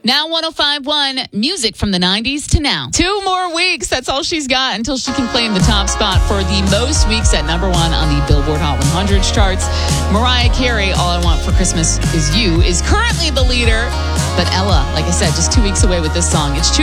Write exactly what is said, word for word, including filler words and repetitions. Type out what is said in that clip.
Now one oh five point one, music from the nineties to now. Two more weeks. That's all she's got until she can claim the top spot for the most weeks at number one on the Billboard Hot one hundred charts. Mariah Carey, All I Want for Christmas Is You, is currently the leader. But Ella, like I said, just two weeks away with this song. It's